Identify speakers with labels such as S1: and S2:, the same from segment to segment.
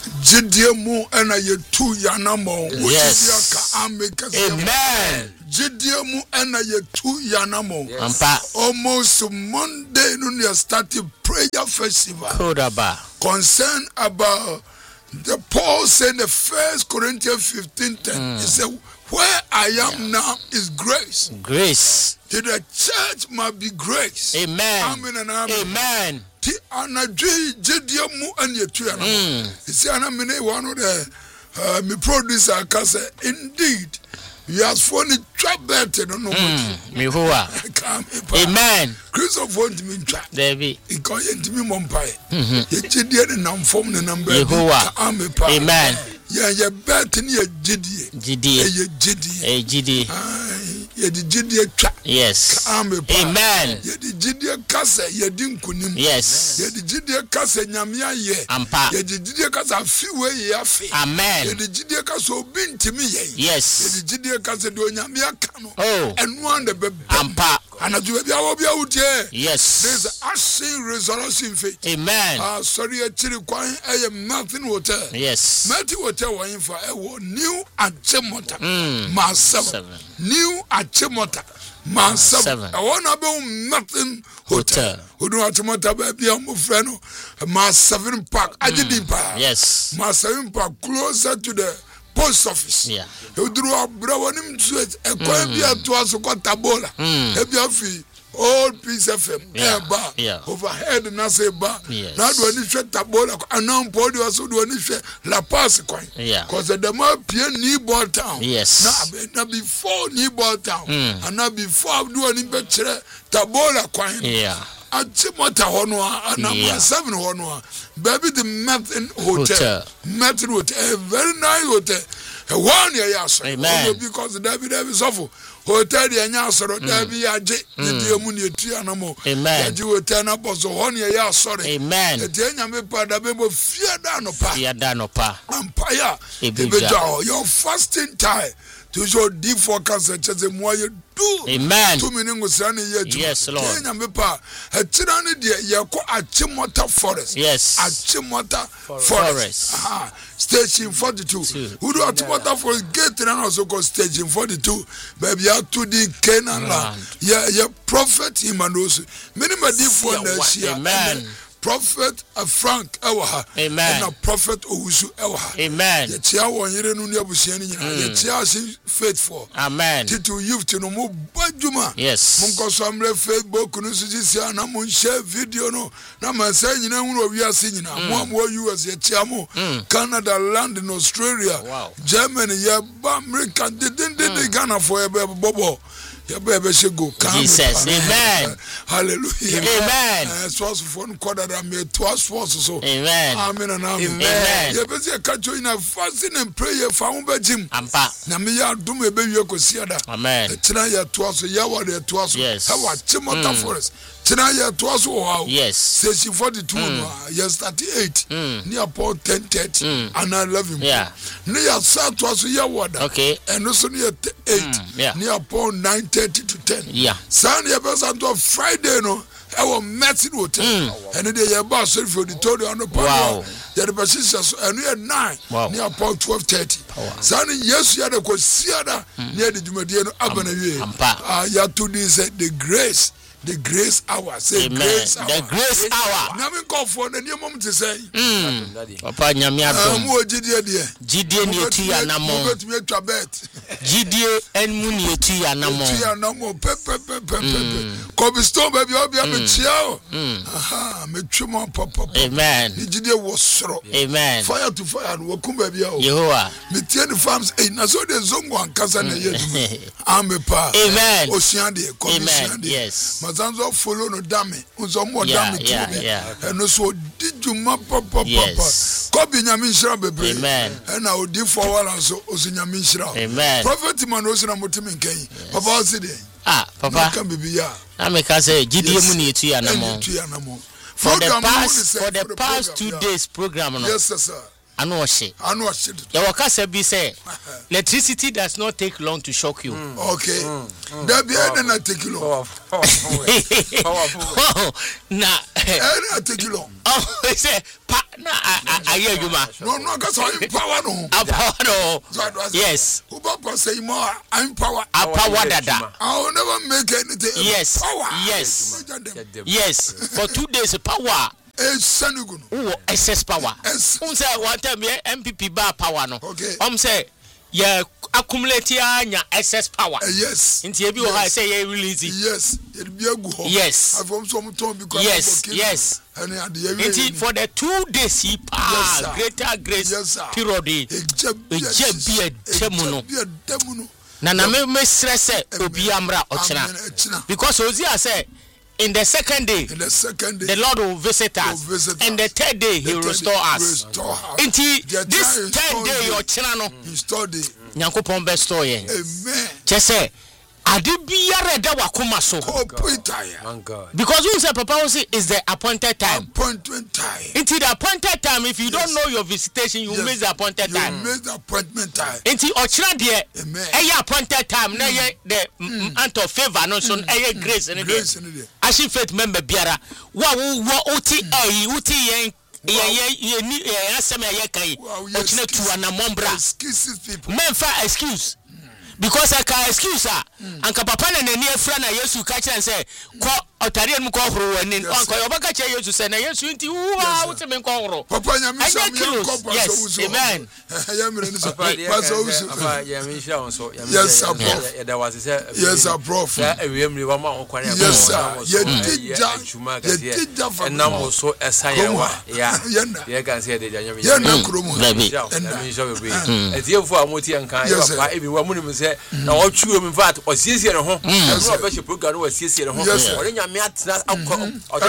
S1: Jidiemu ena yetu yanamo.
S2: Yes.
S1: Amen. Jidiemu ena yetu yanamo. Almost Monday we started prayer festival.
S2: Kodaba.
S1: Concern about the Paul said in the 1 Corinthians 15:10. He said, where I am now is grace.
S2: Grace.
S1: To the church must be grace.
S2: Amen.
S1: Amen and amen.
S2: Amen.
S1: Ti anadwi jidiemu ene yetu yanamo. He said, "Anamine one of the me producer kase indeed." He has phone trabete no no.
S2: Mihoa. Amen.
S1: Christopher want me try.
S2: David.
S1: He call you me mompai. Ye jidie ne nam form ne number.
S2: Amen.
S1: Ye bet ni ye jidie.
S2: Jidie.
S1: Ye jidie.
S2: Jidie.
S1: Ye di jidie twa.
S2: Yes. Amen.
S1: Ye di jidie kase ye di nkunim.
S2: Yes.
S1: Ye di jidie kase nyame aye.
S2: Ampa.
S1: Ye di jidie kase afiwe ye afi.
S2: Amen.
S1: Ye di jidie kase obi ntimi ye.
S2: Yes.
S1: Ye di jidie kase do nyame aka no.
S2: Oh.
S1: Enu ande be.
S2: Ampa.
S1: Anadu be awo bia wutie.
S2: Yes.
S1: There's a resurrection faith.
S2: Amen.
S1: Sorry a chiri kwan eye Martin Hotel.
S2: Yes.
S1: Martin Hotel wa infa ewo new Achimota. Ma 7. New Achimota. Ma 7. I want to be Martin Hotel. Who do Achimota be am friend Ma 7 Park. Ajidimpa.
S2: Yes.
S1: Ma 7 Park closer to the post office.
S2: Yeah.
S1: You drew a browanim to it. A coin be a toss of Tabola. Ebia free. Old Peace FM.
S2: Yeah.
S1: Overhead na say bar.
S2: Yes.
S1: Now do any share Tabola. Anam podi also do any share La Paz coin.
S2: Yeah.
S1: Cause the more Pien Newball Town.
S2: Yes.
S1: Now before Newball Town. And now before do any better Tabola coin.
S2: Yeah.
S1: Achimota honwa and 7 honwa. Baby the Martin Hotel. Martin Hotel. A very nice hotel. A 1 year yes.
S2: Amen.
S1: Because David is awful. Hotel the Anyasoro, David Aje, the Muni Trianamo.
S2: Amen.
S1: You will turn up also 1 year sorry.
S2: Amen.
S1: The Tenya Pada Bebo fear danopa.
S2: Fear danopa.
S1: Empire. Your fasting time. To show deep focus and just more you do.
S2: Amen.
S1: 2 minutes yet.
S2: Yes, Lord.
S1: Kenya mepa. A tirani de yako Achimota Forest.
S2: Yes.
S1: Achimota Forest. Station 42. Who do Achimota Forest gate and also called station 42. Baby, you have to the Canaan land. Yeah, prophet Imanosu. Minimum different.
S2: Amen.
S1: Prophet Frank Ewaha.
S2: Amen.
S1: And a prophet Owusu Ewaha.
S2: Amen.
S1: Ye tia won yere nu ne abusiani nyina. Ye tia faithful.
S2: Amen.
S1: Titu youth no mo badwuma.
S2: Yes.
S1: Mun ko so amre Facebook no sisi na mun share video no na man say nyina hu no wiase nyina. Mo US ye tia mo. Canada, London, Australia.
S2: Wow.
S1: Germany, ye ba America de Ghana for ye bobo.
S2: Jesus, amen.
S1: Hallelujah.
S2: Amen.
S1: Source for quarter that me twice so.
S2: Amen.
S1: Amen and amen.
S2: Amen.
S1: You be say catch you in a fasting and prayer for umbe jim.
S2: Ampa.
S1: Na me ya do me be you ko siada.
S2: Amen.
S1: Tina ya twice ya wa de twice.
S2: Yes.
S1: How Chimota Forest. Tina ya twice wow.
S2: Yes.
S1: Station 42 yes 38. Near Paul 10:30 and 11.
S2: Yeah.
S1: Near South was ya water.
S2: Okay.
S1: And also near 8.
S2: Yeah.
S1: Near Paul 9:30 to 10.
S2: Yeah.
S1: Sunday person to Friday no. I was Martin Hotel. And they are about for the told on the power.
S2: Wow.
S1: The persistence and we had 9 near Paul 12:30. Sunday yes you had a cosiada near the Jumadiano Abanawi. You to this the grace hour. Say
S2: amen.
S1: Grace hour.
S2: The grace hour.
S1: Nami call for the new moment to say.
S2: Papa nyame adom.
S1: Mo jidie de.
S2: Jidie ni etu ya namo.
S1: Mo bet me twa bet.
S2: Jidie enmu ni etu ya namo.
S1: Etu ya namo pe. Kobe stone baby obi am chia o. Aha, me twemo papa.
S2: Amen.
S1: Ni jidie wo soro.
S2: Amen.
S1: Fire to fire and wo kum baby o.
S2: Yehowa.
S1: Me tie the farms na so de zongo ankasa na ye. Amepa.
S2: Amen.
S1: Ocean de
S2: Amen. Yes.
S1: Mazanzo follow no dame. Unzo mo dame too.
S2: Yeah.
S1: No so did you ma papa. Kobe nyame nshira bebre.
S2: Amen.
S1: Na odi forward and so osu nyame nshira.
S2: Amen.
S1: Prophet man osu na motimi nkan. Papa osi de.
S2: Papa.
S1: Kan bibi ya.
S2: Na me ka say jidie mu ni etu ya namo.
S1: Etu ya namo.
S2: For the past 2 days program no.
S1: Yes sir.
S2: ano ɔhye.
S1: Ano ɔhye.
S2: Yɛwɔ kasa bi sɛ electricity does not take long to shock you.
S1: Okay. There be any take long.
S2: Na
S1: any take long.
S2: Oh, say pa na aye adwuma.
S1: No, cause I power no.
S2: Power no. Yes.
S1: Who papa say more I'm power.
S2: Power dada.
S1: I will never make anything.
S2: Yes.
S1: Power.
S2: Yes. Yes. For 2 days power.
S1: Sanugun.
S2: Oh, excess power. Say one time MPP bar power no.
S1: Okay.
S2: Say yeah accumulate nya excess power.
S1: Yes.
S2: Inti ebi wo ha say you release it.
S1: Yes. It be a go.
S2: Yes.
S1: I from some time because
S2: yes. Inti for the 2 days he pass greater grace period. Eje bi demuno. Na me stress obi amra ochina. Because Hosea say in the second day, the Lord will visit us. And the third day, He will restore us. Until this third day, your children, Nyankopon bestow ye.
S1: Amen.
S2: Just say, ade biara da wakoma so. Because you say Papa will say is the appointed time.
S1: Appointed time.
S2: Until the appointed time, if you don't know your visitation, you miss the appointed time.
S1: You miss the appointment time.
S2: Until ochira de, appointed time, na ye the ant of favor, no so grace in it. Actually, faith member biara, wa uti yen.
S1: Excuses people.
S2: Men for excuse. Because I can excuse her. And Papa and a near friend I used to catch and say, Otarian Mukoro and Uncle Obakacha used to say, yes, you what's a man call
S1: Papa,
S2: yes, amen.
S1: Yes, there was yes, a prophet. Yes, and now also a science. Yeah, you can say the now all true in fact or see here home. Special program was here home. Yes, or in your mat or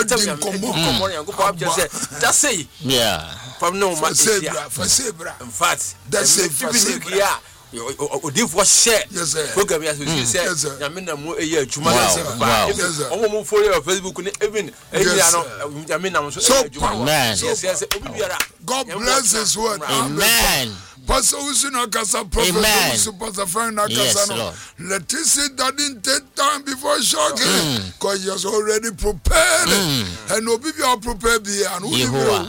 S1: just say
S2: yeah
S1: from no much in fact that's a yeah. Odi for share program as we say na me na mo eya adwuma o mo follow your Facebook ni even eya no na me na so
S2: man
S1: yes obi biara God bless his word
S2: amen.
S1: Pastor Usino Kasa Prophet Pastor Frank Nakasano. Let us see that didn't take time before shocking. Because he has already prepared. And Obi are prepared and who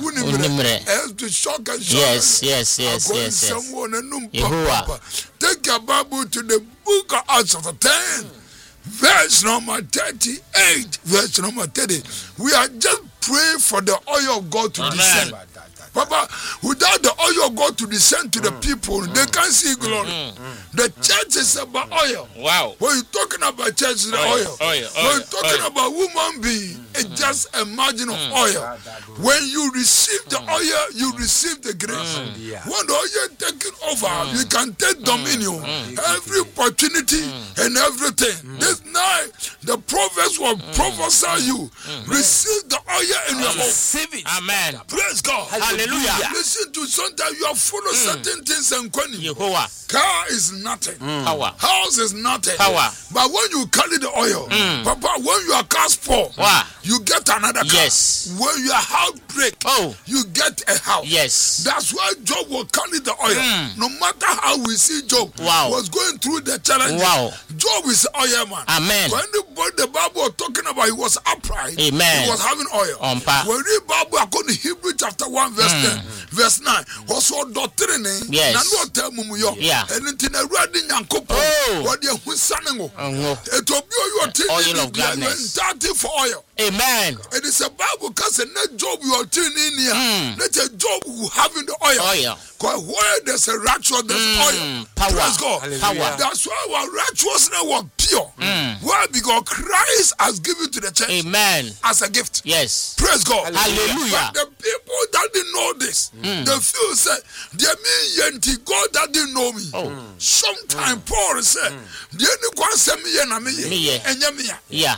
S1: to shock and shock.
S2: Yes.
S1: Someone and take your Bible to the book of Acts of the 10. Verse number 38. Verse number 30. We are just praying for the oil of God to descend. Papa, without the oil of God to descend to the people, they can't see glory. The church is about oil.
S2: Wow.
S1: When you're talking about church, it's the oil. When you're talking about woman being, it's just a margin of oil. When you receive the oil, you receive the grace. When the oil is taken over, you can take dominion. Every opportunity and everything. This night, the prophets will prophesy you. Receive the oil in your home.
S2: Receive it. Amen.
S1: Praise God.
S2: Hallelujah.
S1: Listen to sometimes you are full of certain things and
S2: Yehovah.
S1: Car is nothing.
S2: Power.
S1: House is nothing.
S2: Power.
S1: But when you carry the oil, Papa, when your car's poor, you get another car.
S2: Yes.
S1: When your house break, you get a house.
S2: Yes.
S1: That's why Job will carry the oil. No matter how we see Job was going through the challenge. Job is an oil man.
S2: Amen.
S1: When the Bible was talking about he was upright,
S2: amen.
S1: He was having oil. When we read Bible according to Hebrew chapter 1 verse 10, verse 9, also doctrine.
S2: Yes.
S1: Anything I read in Yankopo, what you are saying, it will be your
S2: oil of gladness.
S1: For oil.
S2: Amen.
S1: It is a Bible because not Job you are turning in here. Let a Job who having the oil. Because where there's a righteous, there's oil.
S2: Power.
S1: Praise God.
S2: Power.
S1: That's why our righteousness was pure. Why? Because Christ has given to the church.
S2: Amen.
S1: As a gift.
S2: Yes.
S1: Praise God.
S2: Hallelujah.
S1: But the people that didn't know this, they feel say, they mean yenti God that didn't know me. Sometimes Paul said, the only one send me and me and
S2: yeah.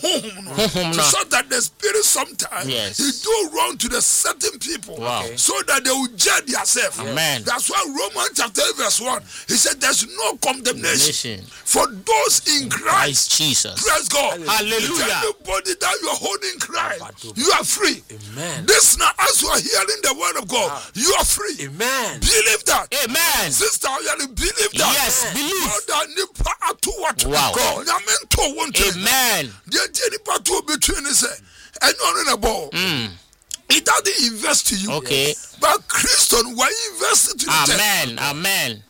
S1: So that the spirit sometimes he do wrong to the certain people, so that they will judge themselves.
S2: Amen.
S1: That's why Romans chapter 8 verse 1 he said there's no condemnation for those in Christ
S2: Jesus.
S1: Praise God.
S2: Hallelujah.
S1: Anybody that you are holding Christ, you are free.
S2: Amen.
S1: This now as you are hearing the word of God, you are free.
S3: Amen.
S1: Believe that.
S2: Amen.
S1: Sister, you believe that.
S2: Yes, believe.
S1: Wow.
S2: Amen.
S1: It doesn't invest to you.
S2: Okay.
S1: But Christian, why invest to the church?
S2: Amen.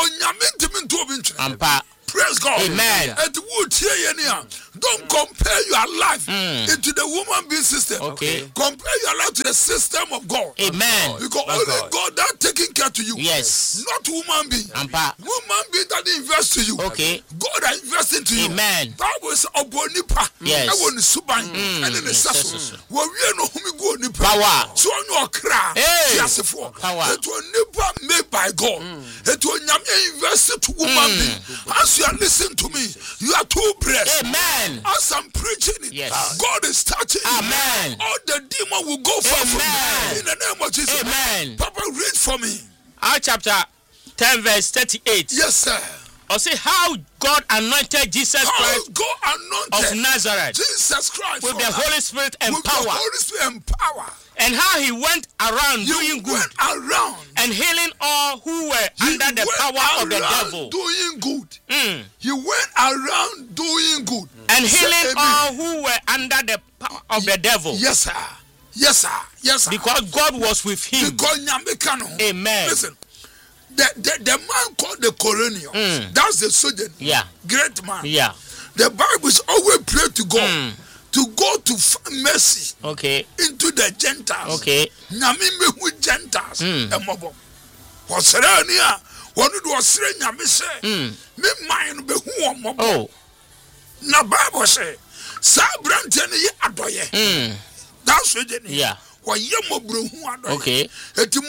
S1: Praise God.
S2: Amen.
S1: Don't compare your life into the woman being system.
S2: Okay.
S1: Compare your life to the system of God.
S2: Amen.
S1: Because only God that taking care to you.
S2: Yes.
S1: Not woman being. Woman being that invest to you.
S2: Okay.
S1: God that invest into you.
S2: Amen.
S1: Bible is obonipa.
S2: Yes.
S1: And then the sasso. Where we no whom go nipa.
S2: Power.
S1: So on your cry. Yes, for
S2: power.
S1: It will nipa made by God. It will invest to woman being. As you are listening to me, you are too blessed.
S2: Amen.
S1: As I'm preaching it, God is touching.
S2: Amen.
S1: All the demon will go far from you. In the name of Jesus.
S2: Amen.
S1: Papa, read for me.
S2: Acts chapter 10 verse 38.
S1: Yes, sir.
S2: Or say how God anointed Jesus Christ of Nazareth.
S1: Jesus Christ
S2: with the Holy Spirit and power.
S1: The Holy Spirit and power.
S2: And how he went around doing good and healing all who were under the power of the devil.
S1: Doing good. He went around doing good.
S2: And healing all who were under the power of the devil.
S1: Yes, sir. Yes, sir. Yes, sir.
S2: Because God was with him. Amen.
S1: Listen. The man called the Cornelius, that's the surgeon.
S2: Yeah.
S1: Great man.
S2: Yeah.
S1: The Bible is always pray to God to go to find mercy.
S2: Okay.
S1: Into the Gentiles.
S2: Okay.
S1: Nyame mehu Gentiles. Emobo. Wasere ni a wonu do wasere nyame se. Me mind behu omobo.
S2: Oh.
S1: Na Bible say sa brante ne ye adoye. That's surgeon.
S2: Yeah.
S1: Okay.
S2: Amen.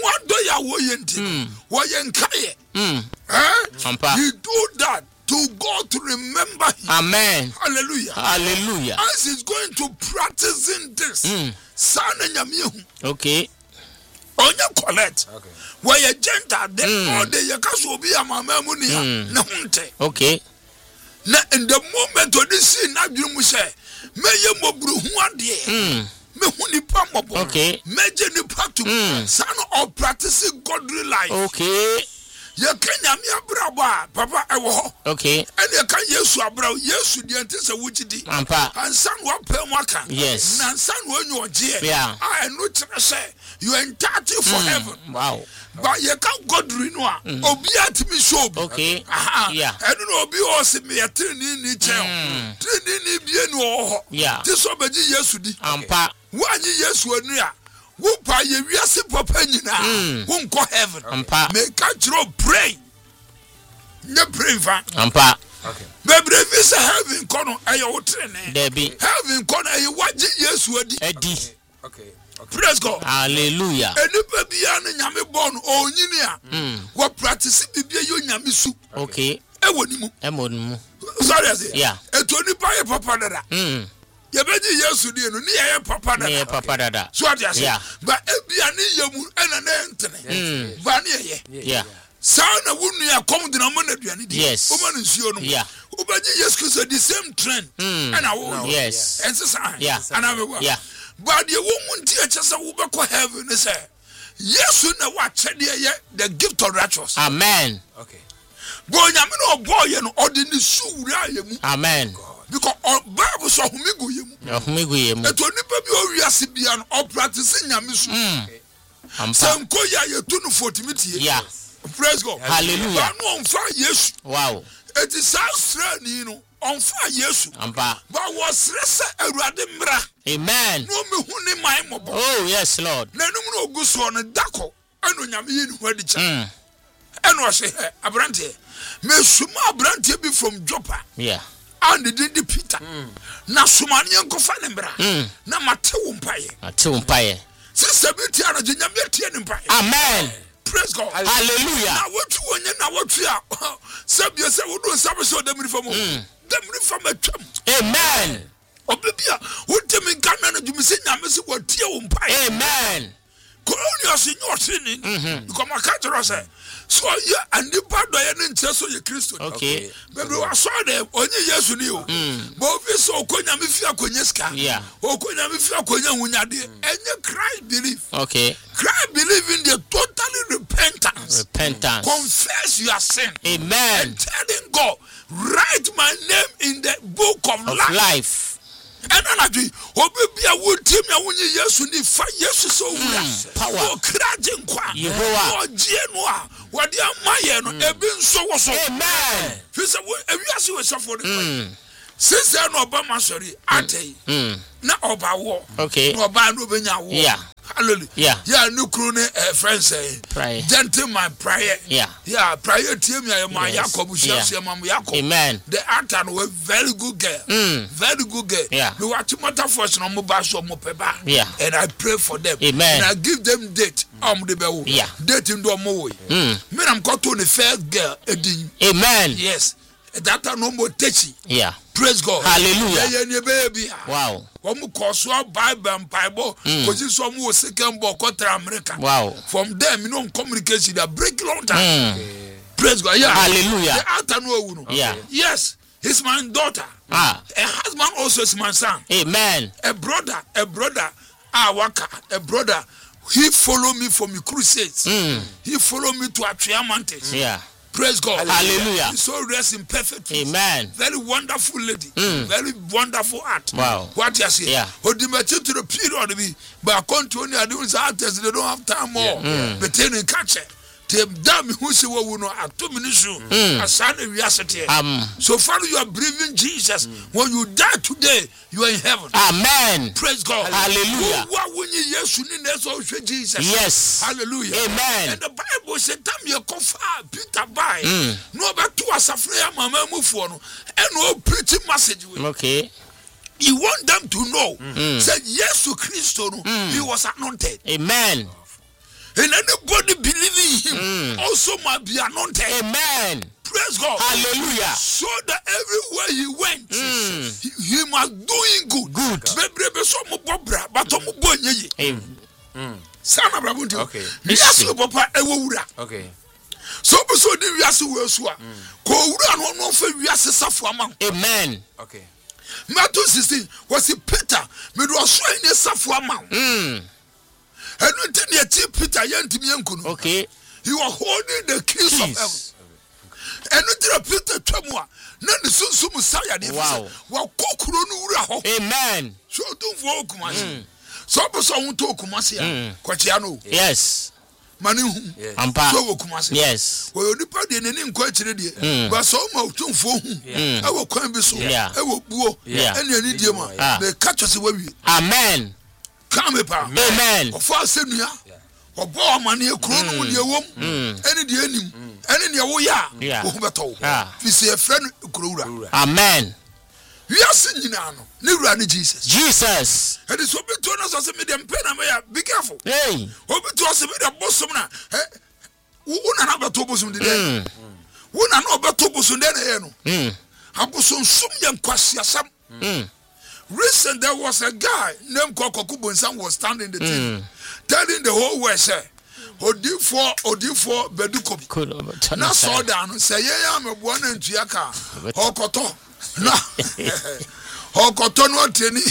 S1: You do that to God to remember him.
S2: Amen.
S1: Hallelujah.
S2: Hallelujah.
S1: As he's going to practicing this.
S2: Okay.
S1: Onya collect. Okay. Where you Gentile or the Yakaso be a mama munia.
S2: Okay.
S1: Na in the moment of this scene, I do say, may you mobru one day.
S2: Okay.
S1: Major to son of practicing godly life.
S2: Okay.
S1: You can braba, Papa.
S2: Okay.
S1: And you can yes, bro. Yes, the antis of which did. And son what permaka.
S2: Yes.
S1: And son when you are dear.
S2: Yeah.
S1: I know to say you are entitled for heaven.
S2: Wow.
S1: But you can't God renew. Obiat me show.
S2: Okay. Yeah.
S1: I don't know. Be also me a training in chair. Training in no.
S2: Yeah.
S1: This obey yes,
S2: Ampa.
S1: One yes, one year. Who pay you? Yes, Papa. Won't go heaven.
S2: Ampa.
S1: Make control pray. No pray for.
S2: Ampa.
S1: Okay. Baby, if it's a heaven corner, I owe training.
S2: Debbie.
S1: Heaven corner, you watch yes, what
S2: Eddie.
S1: Okay. Praise God.
S2: Hallelujah.
S1: And the baby and Yami born or Ninia. What practice it be you Yamisu.
S2: Okay.
S1: Emonimu. Sorry, I say.
S2: Yeah.
S1: A Tony Paya Papa Dada. Yabeji Yesu Dino, near Papa Dada.
S2: Near Papa Dada.
S1: So I say.
S2: Yeah.
S1: But Ebiani Yamu and an Anthony. Vania.
S2: Yeah.
S1: Sana wouldn't come to the money.
S2: Yes.
S1: Woman is you.
S2: Yeah.
S1: Ubaji Yesu the same trend. And I will.
S2: Yes.
S1: And so,
S2: yeah.
S1: And I will. Yeah. But the woman teaches a woman for heaven is a yes, you know what the gift of righteousness.
S2: Amen.
S1: Okay. Boy, I'm no boy and ordinary shoe.
S2: Amen.
S1: Because our Bible saw Humigu. That only baby or Yasibian or practicing Yamisu. Some Koya, you don't know for Timothy.
S2: Yeah.
S1: Praise God.
S2: Hallelujah.
S1: No, yes.
S2: Wow.
S1: It is so strange, you know. On fire, yes. But was rest a radimra.
S2: Amen.
S1: No, me who name my mobile.
S2: Oh, yes, Lord.
S1: No, no, go so on a dako. I know Yamin where the child. And was say, a brandy. May Suma brandy be from Joppa.
S2: Yeah.
S1: And the Didi Peter. Na Sumanian Kofanembra. Na Mateum Paye.
S2: Mateum Paye.
S1: Sister Beauty and Jamaican Paye.
S2: Amen.
S1: Praise God.
S2: Hallelujah.
S1: Now what you want, now what you are. Sub yourself, we do some show them from from a chum.
S2: Amen.
S1: Obibia, what do you mean? Can you miss it? I'm missing what you umpire.
S2: Amen.
S1: Colonial genius in your training. You come a catcher, say. So yeah, and the part by any interest of your Christian.
S2: Okay.
S1: Maybe I saw them only yes you knew. But we saw Konya Mifia Konyeska.
S2: Yeah.
S1: Or Konya Mifia Konya Wunyadi. And you cry believe.
S2: Okay.
S1: Cry believe in the totally repentance. Confess your sin.
S2: Amen.
S1: And telling God, write my name in the book of life. And another, Obibia would tell me when you yes, you need 5 years so power. Crajin Qua, or Genoa, what the Mayan, have been so. Amen. First of all, if you ask for the since then, Obama, sorry, Ate, not about war. Okay, no ban Rubina war. Yeah. Hallelujah. Yeah, no crone friends say. Gentleman prayer. Yeah. Yeah, prayer team ya my Jacob Shia Mam Jacob. Amen. The Anton was very good girl. Very good girl. Yeah. We watch matter for some mobile mopeba. Yeah. And I pray for them. Amen. And I give them date. The bell. Yeah. Date in do more. Me I'm caught on the first girl. Amen. Yes. That no more touchy. Yeah. Praise God. Hallelujah. Yeah, baby. Wow. Bible and Bible. Because some was second book America. Wow. From them, communication that break long time. Praise God. Yeah. Hallelujah. Yeah. Yes. He's my daughter. A husband also is my son. Amen. A brother. A brother. He followed me from the crusades. He followed me to Atria Mountains. Yeah. Praise God. Hallelujah. So rest in perfect peace. Amen. Very wonderful lady. Very wonderful art. Wow. What you say? Yeah. Or the mature to the period but according to only the artists, they don't have time more. But then in catch it. Damn who say we know at 2 minutes. So far you are breathing Jesus. When you die today, you are in heaven. Amen. Praise God. Hallelujah. Jesus. Yes. Hallelujah. Amen. And the Bible said, "Damn you Peter by no back to us afraid mama move and no preaching message." Okay. You want them to know. Said yes to Christ. He was anointed. Amen. And anybody believing him also might be anointed. Amen. Praise God. Hallelujah. So that everywhere he went, he must doing good. Good. Okay. Yes, Papa. Okay. So we are so amen. Okay. Matthew 16 was it Peter? Me was showing a safu and you Peter okay. He was holding the keys of heaven. And you Peter Chamua. None the sun Messiah. Wow. Amen. So don't walk, man. So person won't talk, Kumasia. Quatiano. Yes. Manu. So Kumasi. Yes. Well, you put in any question. But so much to phone. I will come be so. I will go. And you need your the catch us away. Amen. Come upon amen. Of our senior or boy money a crown with your womb, any the enemy, any your ya, who see a friend, Krura. Amen. We are singing now, new Jesus. Jesus. And it's open to us as a medium pen. Be careful. Hey, open to us a bit of bosom. Who not about Tobos the day? Who not about Tobos and then I was some young question. Recent there was a guy named Kokokubo and son was standing in the team, telling the whole world, say, Odifo Bedukobi. Now saw down and say, yeah, I'm a one and Giaka. Hokoto. No. Hokoto no teni.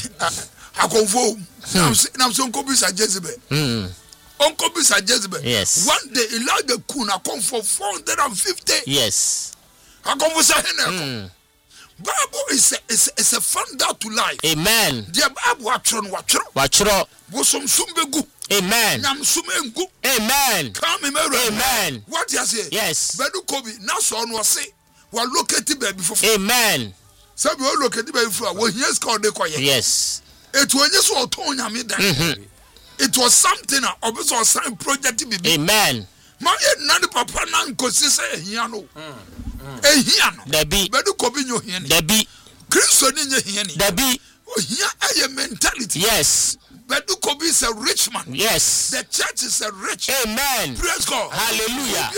S1: Hakonfo. Now some copies are Jezebel. Uncle Bisa Jezebel. Yes. One day Elijah Kuna come for 450. Yes. Hakonfo Bible is a founder to life. Amen. The Bible watchro. Bosom sumbegu. Amen. Nam sumengu. Amen. Come amen. What you say? Yes. Bedu Kobi. Now so no say. We locate baby for. Amen. So we locate baby for. We hear called the choir. Yes. It was just what Tonya made that. It was something. Obviously, a sign project. Amen. My nani papa nan kosise hiano. Hiano. Debi. Bedu Kobi nyo hiani. Debi. Christo ni hiani. Debi. Here a mentality. Yes. Bedu Kobi is a rich man. Yes. The church is a rich. Amen. Praise God. Hallelujah.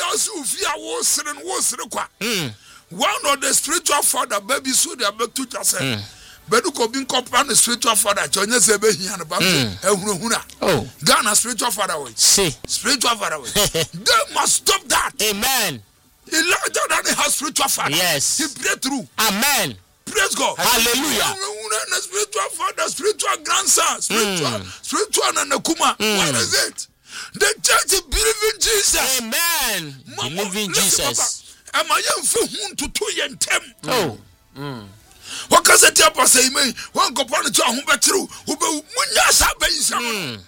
S1: One of the spiritual father baby so they are back to just bedu ko bin kopra no spiritual father chonye se be hia no ba ehunahuna oh Ghana spiritual father way see spiritual father way they must stop that. Amen. Elijah that has spiritual father, yes, he prayed through. Amen. Praise God. Hallelujah. Spiritual father, spiritual grandson, spiritual and Nakuma. What is it? The church believe in Jesus. Amen. Believe in Jesus. Am I young for whom to 2 years? Oh. What can I tell us? Amen. One component to whom better who will win.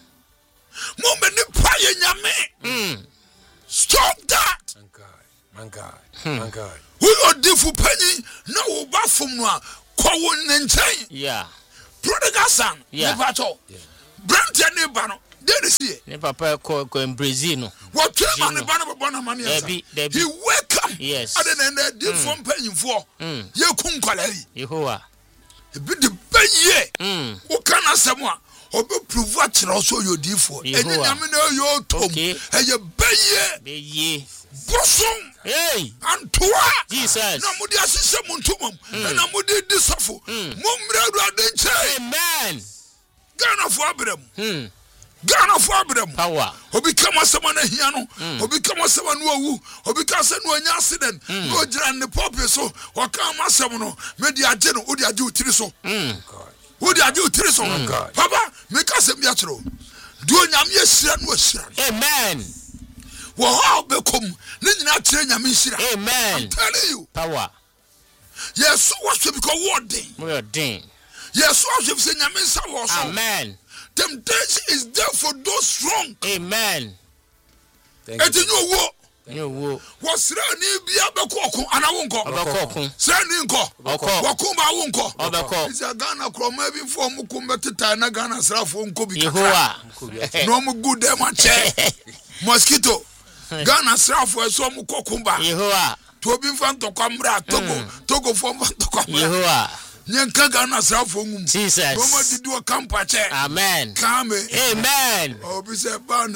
S1: Stop that. My God. We are different penny. No bathroom. Yeah. Prodigal son. Yeah. Brent and Nebano. There is here. Ne papa ko in Brazil. What man the banana money? He welcome. Yes. Other than that, different penny for. You come collect. Yehoah. A bit the pay. Who can I someone? Obe prove what also you did for. And you know tom. And you pay. Bosom. Hey. And toa. Jesus. Na mudi asise muntumum. Na mudi disafo. Mumre adenche. Amen. Ghana for Abraham. Ghana for Abraham. Power. Obi kama sama na hia no. Obi kama sama no awu. Obi kama se no anya accident. No jira ne pop so. O kama sama no. Me di age no, o di age utiri so. Wo di age utiri so. Papa, me ka se bia chiro. Do nyam ye hira no hira. Amen. Wo ha bekom ni nyina kire nyam hira. Amen. I'm telling you. Power. Yes, what should because wording. We are ding. Yes, what should say nyam nsa wo so. Amen. Temptation is there for those strong. Amen. Thank you. What's running be a bacon and I won't go. Sending go. Wakuma won't go. It's a Ghana crop maybe for Mukumba na Ghana South won't go. No more good damn mosquito. Ghana South was some Kokumba. To be found to come Togo from Togo. Nyanka Ghana South Jesus. Roma did do a campache. Amen. Come. Amen. Oh, be said, Amen.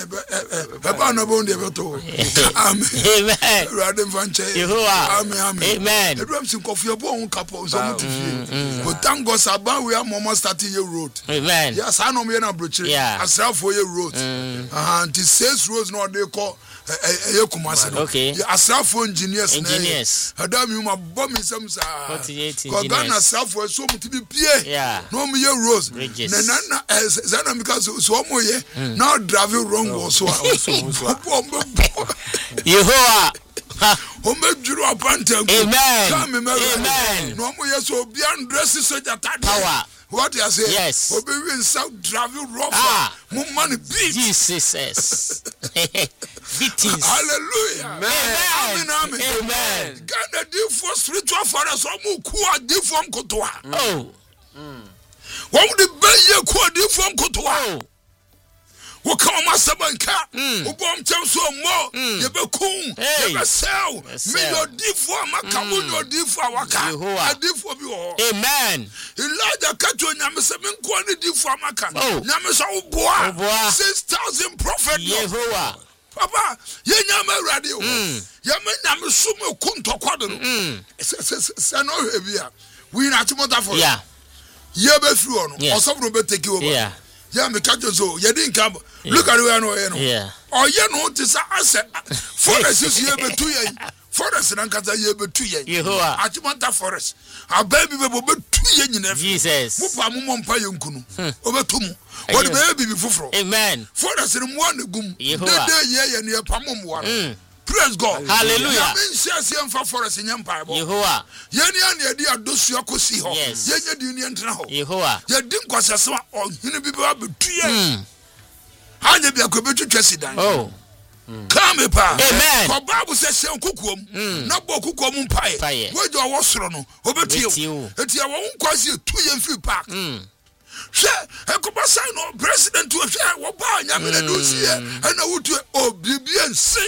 S1: Amen. Radin Vanche. Amen. Amen. The drums in coffee bone couple. But thank God, Sabah, we are Mama starting your road. Amen. Yes, I know me and Bridge. Yeah. I sell for your road. And the sales roads, no, they call. Okay. Asrafo engineers. Adam you ma bomb some sa. Ghana Asrafo so muti bi pie. Yeah. No me roads. Na zana because so mo ye. Now driving wrong also. Yehoah. Omejuru apante. Amen. Amen. No mo ye so bi andress soldier power. What you say? Yes. Obi win South driving rough. Money beat. Jesus. Beatings. Hallelujah. Amen. Amen. Amen. Ghana did for spiritual fathers. Who are different kotoa. Oh. What would the be ye did from kotoa? Who come master banka? Who bomb tell so more? You be cool. You be sell. Me your different makamu your different waka. I different you. Amen. Elijah catch you nyamesem kwani different maka. Nyamesa uboa. 6,000 prophets. Yehoah. Papa, ye nyame radio. Ye me nyame sumo kunto kwado no. Se no hebia. We na timota for. Yeah. Ye be free ono. Osofo be take over. Yeah. Yeah, me catch so. Ye didn't come. Look at where no ye no. Yeah. Or ye no to say asset. Forest is ye be 2 years. Forest na nkata ye be 2 years. Yehoah. Atimota forest. A baby be 2 years nyina. Jesus. Mo pa mo mpa ye nkunu. Obetumu. What baby be fufro. Amen. Forest ni mo na gum. De ye ne pa mo mo. Praise God. Hallelujah. I mean, says him for forest in Empire. Yehoah. Yeni adi adosu akosi ho. Yeni di union tra ho. Yehoah. Ye dim kwasase o hini bi ba betuye. Hanye bi akobetu twesidan. Oh. Come pa. Amen. For Bible says say kukuom. Na bo kukuom mpae. We do awosoro no. Obetuye. Eti awon kwase 2 years free park. She ekobasa no president to she wo ba nyame na do sie. Ana wutu obibie nsi.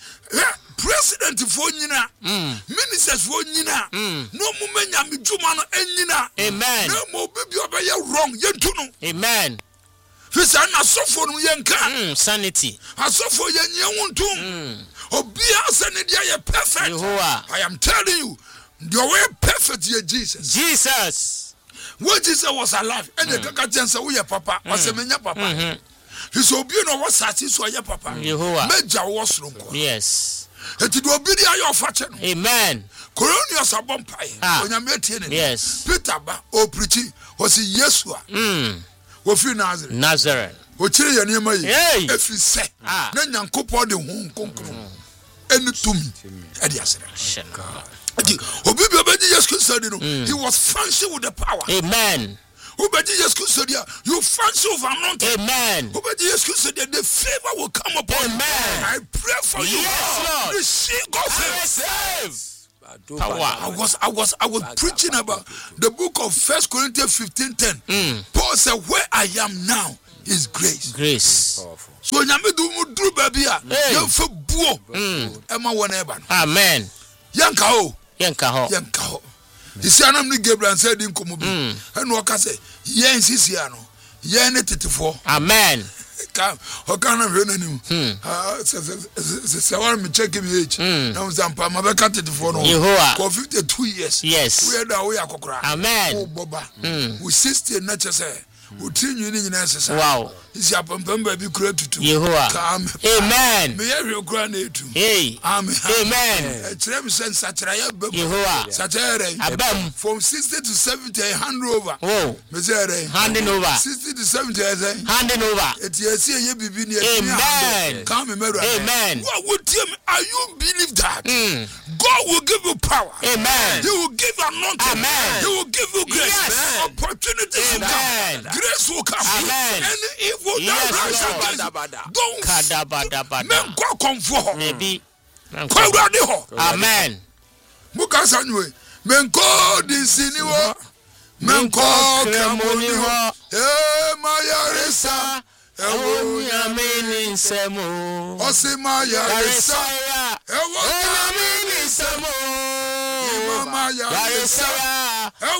S1: President for nyina, ministers for nyina, no mumenya midjuma no enyina. Amen. No mo baby obeye wrong yentuno. Amen. Fisa na sofo no yenka. Sanity. Asofo yenye wontum. Obia sanity ye perfect. Yehoah. I am telling you, the way perfect ye Jesus. Jesus. When Jesus was alive, and the kaka chansa we papa, was a menya papa. His obino was satisfied so papa. Major was room.
S2: Yes.
S1: It will be your fortune.
S2: Amen.
S1: Colonials are bumpy. When you met him.
S2: Yes.
S1: Peter or preaching was he Yeshua. Wofi Nazareth.
S2: Nazareth.
S1: Ochire ya niema yi. If you say, na nyankopo de hu konkro. Enu tumi. E dey asere. Obi be obeji Yesu Kristo di no. He was functioning with the power. Amen. Obeji Yesu Kristo dia, you function with anointing. Amen. Obeji Yesu Kristo dia, the favor will come upon you. Amen. I pray for you. Yes, Lord. Receive God's favor. I was preaching about the book of 1 Corinthians 15:10. Paul said, where I am now is grace. Grace. So nyame do mu dru baby a yem fa buo e ma wona eba no. Amen. Yanka ho. Isi anam ni Gabriel said in komo bi. And wo ka say yen sisi ano. Yen ne tetifo. Amen. Okana hwenanim. Se wan me check me age. Now zampa ma be ka tetifo no. For 52 years. Yes. We da we akokora. Amen. O boba. We 60 na chese. Utinyu ni nyina sesa. Wow. Isi apampamba bi kura tutu. Amen. Me ye kura na etu. Hey. Amen. Amen. Echrem sense satraya bam. Satere. Abam. From 60 to 70 I hand over. Oh. Me say handing over. 60 to 70 I say handing over. Etiesi ye bibi ni. Amen. Come me. Amen. What would you are you believe that? God will give you power. Amen. He will give anointing. Amen. He will give you grace. Yes. Opportunities will come. Grace will come. Amen. Any evil that rise against don't men go come for maybe amen. Mukasa nywe men ko disini wo men ko kramoni ho mayaresa ewo nyamini nsemo osimayaresa ewo nyamini nsemo mayaresa